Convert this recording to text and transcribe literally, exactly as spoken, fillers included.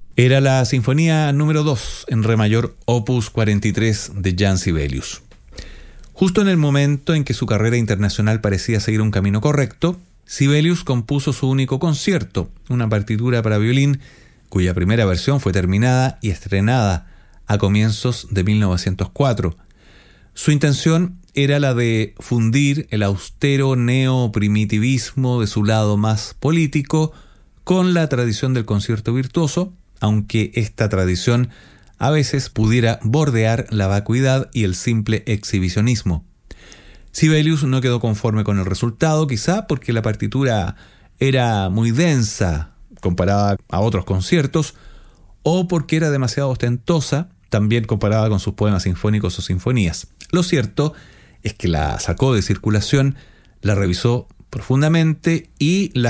Era la sinfonía número dos en re mayor, opus cuarenta y tres de Jan Sibelius. Justo en el momento en que su carrera internacional parecía seguir un camino correcto, Sibelius compuso su único concierto, una partitura para violín cuya primera versión fue terminada y estrenada a comienzos de mil novecientos cuatro. Su intención era la de fundir el austero neoprimitivismo de su lado más político con la tradición del concierto virtuoso, aunque esta tradición a veces pudiera bordear la vacuidad y el simple exhibicionismo. Sibelius no quedó conforme con el resultado, quizá porque la partitura era muy densa comparada a otros conciertos, o porque era demasiado ostentosa, también comparada con sus poemas sinfónicos o sinfonías. Lo cierto es que la sacó de circulación, la revisó profundamente y la